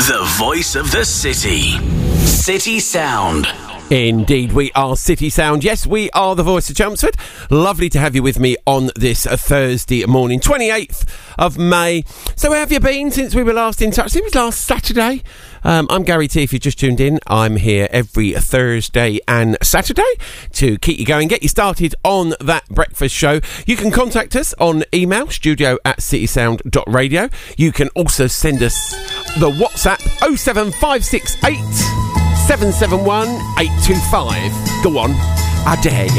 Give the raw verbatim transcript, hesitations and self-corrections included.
The voice of the city. City Sound. Indeed, we are City Sound. Yes, we are the voice of Chelmsford. Lovely to have you with me on this uh, Thursday morning, twenty-eighth of May. So where have you been since we were last in touch? It was last Saturday. Um, I'm Gary T. If you've just tuned in, I'm here every Thursday and Saturday to keep you going, get you started on that breakfast show. You can contact us on email, studio at citysound dot radio. You can also send us the WhatsApp oh seven five six eight seven seven one eight two five. Go on, I dare you.